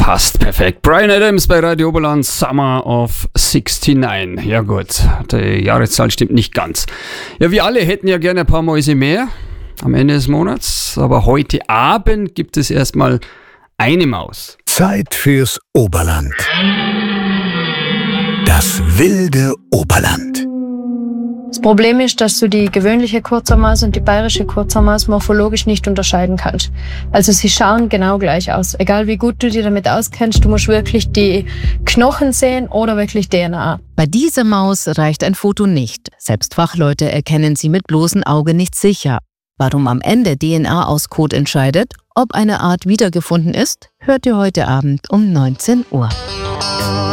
Passt perfekt. Bryan Adams bei Radio Oberland, Summer of 69. Ja gut, die Jahreszahl stimmt nicht ganz. Ja, wir alle hätten ja gerne ein paar Mäuse mehr am Ende des Monats, aber heute Abend gibt es erstmal eine Maus. Zeit fürs Oberland. Das wilde Oberland. Das Problem ist, dass du die gewöhnliche Kurzhaarmaus und die bayerische Kurzhaarmaus morphologisch nicht unterscheiden kannst. Also sie schauen genau gleich aus. Egal wie gut du dich damit auskennst, du musst wirklich die Knochen sehen oder wirklich DNA. Bei dieser Maus reicht ein Foto nicht. Selbst Fachleute erkennen sie mit bloßem Auge nicht sicher. Warum am Ende DNA aus Kot entscheidet, ob eine Art wiedergefunden ist, hört ihr heute Abend um 19 Uhr.